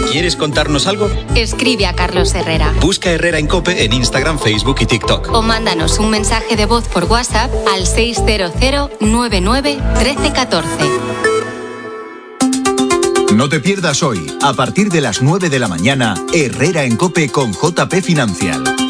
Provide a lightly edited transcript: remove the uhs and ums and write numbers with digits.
¿Quieres contarnos algo? Escribe a Carlos Herrera. Busca Herrera en COPE en Instagram, Facebook y TikTok. O mándanos un mensaje de voz por WhatsApp al 600 99 13 14. No te pierdas hoy, a partir de las 9 de la mañana, Herrera en COPE con JP Financial.